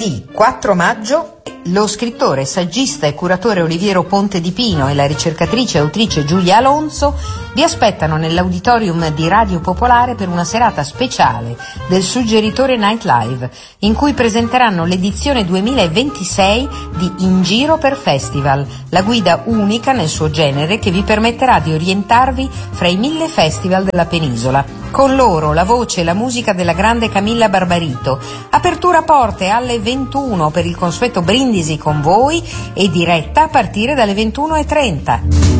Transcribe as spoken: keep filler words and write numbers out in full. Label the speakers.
Speaker 1: Venerdì quattro maggio lo scrittore, saggista e curatore Oliviero Ponte di Pino e la ricercatrice e autrice Giulia Alonso vi aspettano nell'auditorium di Radio Popolare per una serata speciale del Suggeritore Night Live, in cui presenteranno l'edizione duemilaventisei di In Giro per Festival, la guida unica nel suo genere che vi permetterà di orientarvi fra i mille festival della penisola. Con loro la voce e la musica della grande Camilla Barbarito. Apertura porte alle ventuno per il consueto brindisi con voi e diretta a partire dalle ventuno e trenta.